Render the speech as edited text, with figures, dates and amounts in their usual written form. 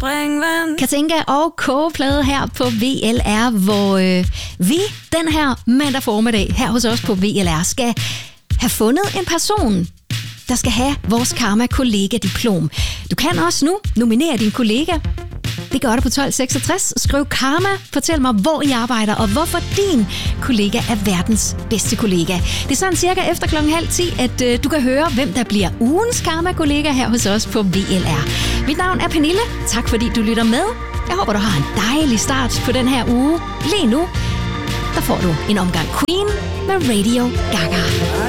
springvand. Katinka og kogeplade her på VLR, hvor vi den her mandag formiddag her hos os på VLR skal have fundet en person, der skal have vores Karma-kollega-diplom. Du kan også nu nominere din kollega. Det gør du på 1266. Skriv Karma. Fortæl mig, hvor I arbejder, og hvorfor din kollega er verdens bedste kollega. Det er sådan cirka efter 9:30, at du kan høre, hvem der bliver ugens Karma-kollega her hos os på VLR. Mit navn er Pernille. Tak fordi du lytter med. Jeg håber, du har en dejlig start på den her uge. Lige nu, der får du en omgang Queen med Radio Gaga.